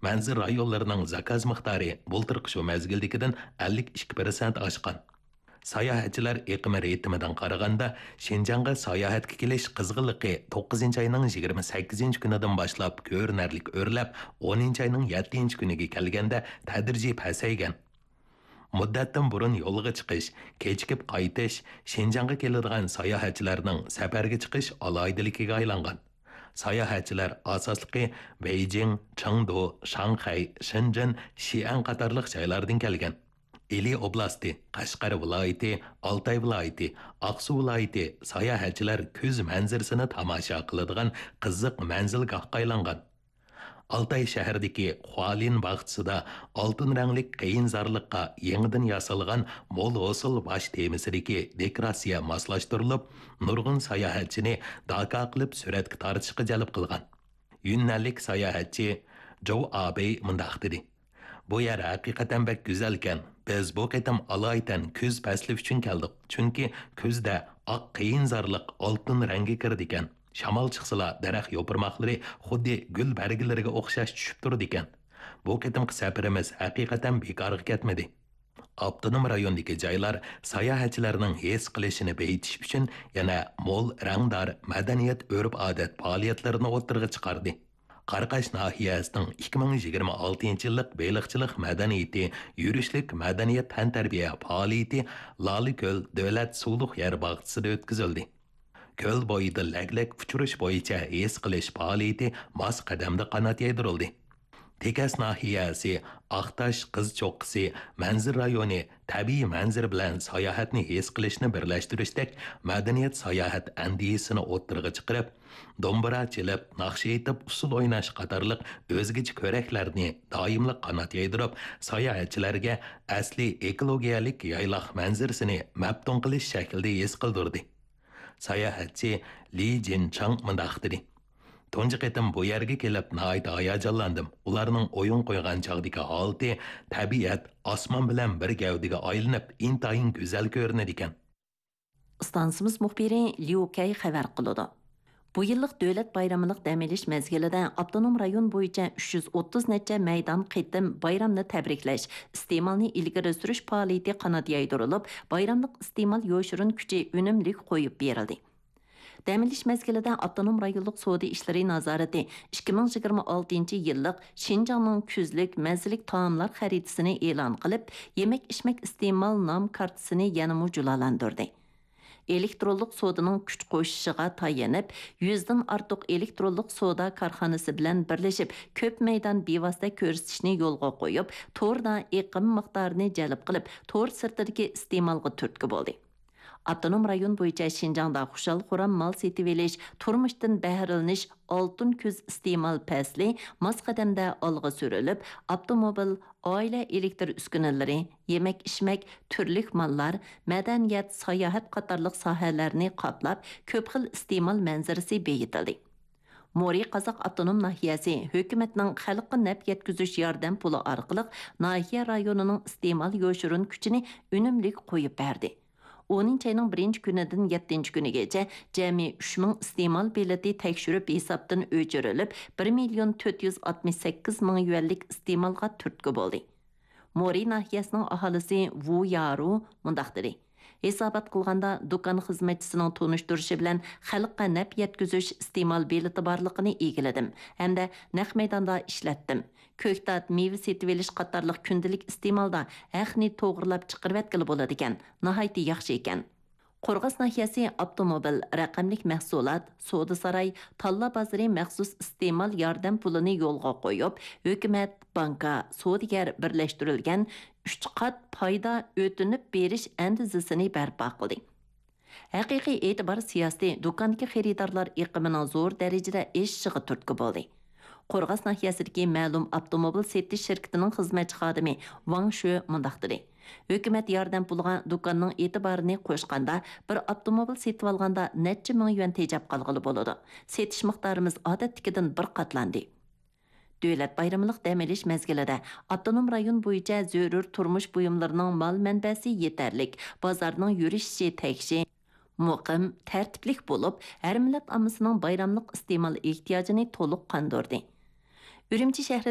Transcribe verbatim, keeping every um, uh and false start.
Manzil rayonlarining zakaz miqdori bultirqi shu mezgildikidan ellik ikki prosent oshgan. Sayohatchilar iqimi ritmidan qaraganda, Şinjanға sayohatga kelish qizg'inligi to'qqizinchi ayning yigirma sakkizinchi kunidan boshlab ko'rinarlik o'rlab, o'ninchi ayning yettinchi kuniga kelganda tadrijiy pasaygan. Muddatdan burun yo'lga chiqish, kechikib qaytish, Şinjanға keladigan sayohatchilarning safarga chiqish aloydiligiga aylangan. Sayohatchilar asosliqi Beijing, Chengdu, Shanghai, Shenzhen, Xi'an qatorliq joylardan kelgan. Ili oblasti, Qashqar viloyati, Altay viloyati, Aqsu viloyati sayohatchilar kuz manzirisini tomosha qiladigan qiziq manzilgohga aylangan. Altay shahridagi Hualin bog'chisida oltin rangli qiyinzorliqqa yangidan yasalgan mo'l usul bosh temisidagi dekoratsiya moslashtirilib, nurg'un sayohatchini daka qilib suratga tortishga jalb qilgan. Yunnanlik sayohatchi Zhou Abey mundaq dedi: Bu yer haqiqatan bek güzelken, biz bu qitim alaytan kuz fasli uchun keldik. Chunki kuzda oq qiyinzorliq oltin rangi kirdikan. Shamol chiqsala daraxt yo'pirmoqlari xuddi gul barglariga o'xshash tushib turdi ekan. Bu qitimqi safarimiz haqiqatan bekorga ketmadi. Avtonom rayondagi joylar sayohatchilarning his qilishini beyitish uchun yana mo'l rangdor madaniyat urf-odat faoliyatlarini o'tirg'i chiqardi. Qarqash nahiyasining ikki ming yigirma oltinchi yillik beliqchilik madaniyati, yurishlik madaniyat tan-tarbiya faoliyati Laliköl davlat suvliq yer bog'chisida o'tkazildi. Ko'l bo'yida laglak uchirish bo'yicha his qilish faoliyati mos qadamda qanot yaydirildi. Tekas nahiyasi, Aqtash qiz cho'qqisi, Manzil rayoni tabiiy manzir bilan sayohatni his qilishni birlashtirishdek madaniyat sayohat andisini o'ttirg'i chiqarib, dombira chelib, naqsh aytib, usul o'ynash qatorliq o'zgacha ko'raklarni doimli qanot yaydirib, sayohatchilarga asli ekologiyalik yayloq manzirisini maftun qilish shaklida his qildirdi. Sayohatchi Li Jinchang mundaq dedi: Tunji qitim bu yerga kelib nihoyat hayajonlandim. Ularning o'yin qo'ygan chog'dagi holati, tabiat osmon bilan bir gavdiga aylanib, intayin go'zal ko'rinadi ekan. Stansimiz muxbiri Liu Kay xabar qiladi. Bu yillik davlat bayramlik dam olish mezgilida avtonom rayon bo'yicha uch yuz o'ttiz necha maydon qitim bayramni tabriklash, iste'molni ilgari surish faoliyati qanot yaydirilib, bayramlik iste'mol yo'shirin kuchi unumli qo'yib berildi. Dam olish mezgilida avtonom rayonlik savdo ishlari nazorati ikki ming yigirma oltinchi yillik Şinjanning kuzlik manzillik taomlar xaritasini e'lon qilib, yemek-ichmak iste'mol nom kartasini yana mujulalantirdi. Elektronlik savdoning kuch qo'shishiga tayanib, yuzdan ortiq elektronlik savdo korxonasi bilan birlashib, ko'p maydon bevosita ko'rsatishni yo'lga qo'yib, to'rda iqim miqdorini jalb qilib, to'r sirtidagi iste'molga turtki bo'ldi. Avtonom rayon bo'yicha Şinjanda xushal xuram mal setib olish, turmushdan bahralanish, oltin kuz iste'mol pasli mos qadamda olg'a surilib, avtomobil, oila elektr uskunalari, yemek-ichmak, turli mallar, madaniyat, sayohat qatorliq sohalarni qoplab, ko'p xil iste'mol manzarasi beyitildi. Mori Qozoq avtonom nahiyasi hukumatning xalqqa naf yetkazish yordam puli orqali nahiya rayonining iste'mol yo'shirin kuchini unumli qo'yib berdi. o'ninchi ayning birinchi kunidan yettinchi kunigacha jami uch ming iste'mol bileti tekshirib hisobdan o'chirilib, bir million to'rt yuz oltmish sakkiz ming yuanlik iste'molga turtki bo'ldi. Mori nahiyasining aholisi Wu Yaru mundaq dedi: Hisobat qilganda do'kon xizmatchisining tonishtirishi bilan xalqqa naf yetkazish iste'mol bileti borligini egiladim hamda naq maydonda ishlatdim. Ko'ktat, meva setib olish qatorliq kundalik iste'molda haqni to'g'rilab chiqarib etgili bo'ladi ekan. Nihoyat yaxshi ekan. Qo'rg'os nahiyasi avtomobil, raqamlik mahsulot, savdo saroy, talla bozori maxsus iste'mol yordam pulini yo'lga qo'yib, hukumat, banka, savdogar birlashtirilgan uch qat foyda o'tinib berish andizasini barpo qildi. Haqiqiy e'tibor siyosati do'kondagi xaridorlar iqimining zo'r darajada eshishiga turtki bo'ldi. Qo'rg'os nahiyasidagi ma'lum avtomobil setish shirkatining xizmatchi xodimi Wang Shu mundaq dedi: Hukumat yordam puliga do'konning e'tiborini qo'shganda, bir avtomobil setib olganda necha ming yuan tejab qolg'ili bo'ladi. Setish miqdorimiz odatdagidan bir qatlandi. Davlat bayramlik dam olish mezgilida avtonom rayon bo'yicha zarur turmush buyumlarining mol manbasi yetarlik, bozorning yurishishi tekshi, muqim, tartiblik bo'lib, har millat ommasining bayramlik iste'mol ehtiyojini to'liq qondirdi. Urumchi shahri